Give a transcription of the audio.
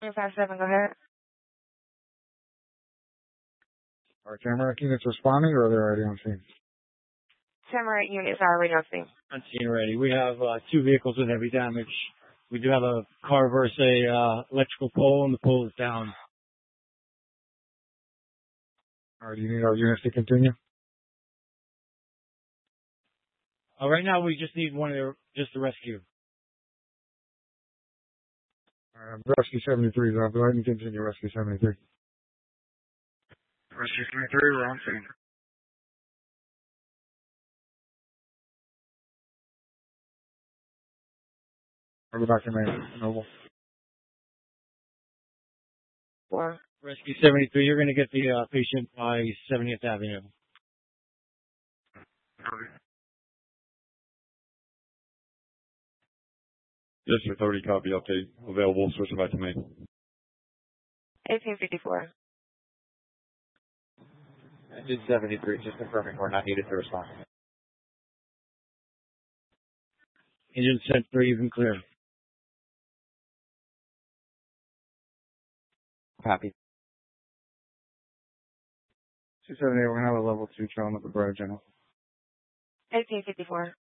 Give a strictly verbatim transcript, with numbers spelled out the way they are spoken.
five seven, go ahead. Are Tamarack units responding or are they already on scene? Tamarack units are already on scene. On scene already. We have uh, two vehicles with heavy damage. We do have a car versus a uh, electrical pole, and the pole is down. All right, do you need our units to continue? Uh, right now, we just need one of the, just the rescue. Uh, rescue seventy-three is up. Go ahead and continue rescue seventy-three. Rescue seventy-three, we're on scene. I'll go back to main. Noble. Four. Rescue seventy-three, you're going to get the uh, patient by seventieth Avenue. Okay. Yes, sir. thirty copy update available. Switch it back to me. eighteen fifty-four. Engine seventy-three, just confirming we're not needed to respond. Engine seventy-three, you can clear. Copy. two seventy-eight, we're going to have a level two trail up the bridge, General. eighteen fifty-four.